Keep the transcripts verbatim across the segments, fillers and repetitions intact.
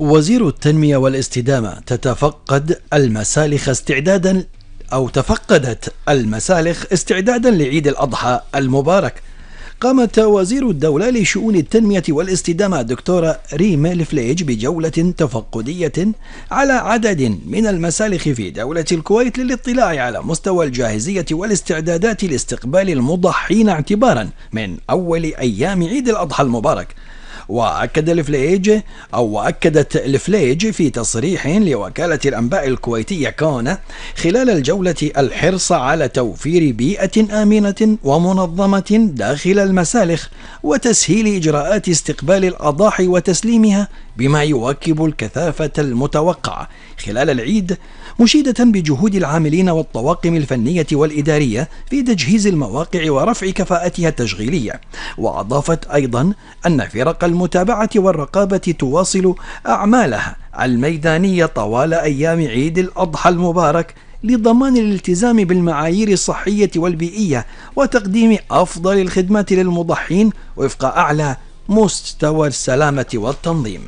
وزير التنمية والاستدامة تتفقد المسالخ استعدادا أو تفقدت المسالخ استعدادا لعيد الأضحى المبارك. قامت وزير الدولة لشؤون التنمية والاستدامة الدكتورة ريم الفليج بجولة تفقدية على عدد من المسالخ في دولة الكويت للاطلاع على مستوى الجاهزية والاستعدادات لاستقبال المضحين اعتبارا من أول أيام عيد الأضحى المبارك. وأكد الفليج أو وأكدت الفليج في تصريح لوكالة الأنباء الكويتية كون خلال الجولة الحرص على توفير بيئة آمنة ومنظمة داخل المسالخ وتسهيل إجراءات استقبال الأضاحي وتسليمها بما يواكب الكثافة المتوقعة خلال العيد، مشيدة بجهود العاملين والطواقم الفنية والإدارية في تجهيز المواقع ورفع كفاءتها التشغيلية. وأضافت أيضا أن فرق المتابعة والرقابة تواصل أعمالها الميدانية طوال أيام عيد الأضحى المبارك لضمان الالتزام بالمعايير الصحية والبيئية وتقديم أفضل الخدمات للمضحين وفق أعلى مستوى السلامة والتنظيم.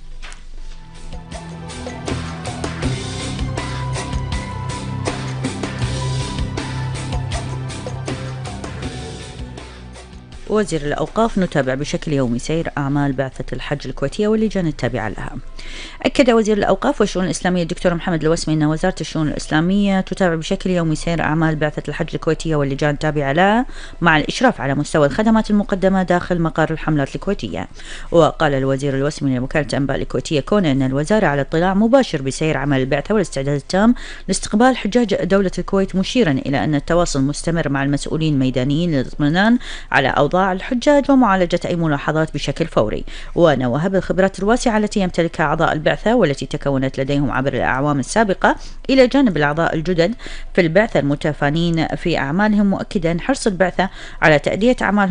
وزير الأوقاف نتابع بشكل يومي سير أعمال بعثة الحج الكويتية واللجان التابعة لها. أكد وزير الأوقاف والشؤون الإسلامية الدكتور محمد الوسمي أن وزارة الشؤون الإسلامية تتابع بشكل يومي سير أعمال بعثة الحج الكويتية واللجان التابعة لها مع الإشراف على مستوى الخدمات المقدمة داخل مقر الحملات الكويتية. وقال الوزير الوسمي لوكالة الأنباء الكويتية كون أن الوزارة على اطلاع مباشر بسير عمل البعثة والاستعداد التام لاستقبال حجاج دولة الكويت، مشيرا إلى أن التواصل مستمر مع المسؤولين الميدانيين للاطمئنان على أوضاع الحجاج ومعالجة أي ملاحظات بشكل فوري. ونوه بالخبرات الواسعة التي يمتلكها أعضاء البعثة والتي تكونت لديهم عبر الأعوام السابقة إلى جانب الأعضاء الجدد في البعثة المتفانين في أعمالهم، مؤكدا حرص البعثة على تأدية أعمالهم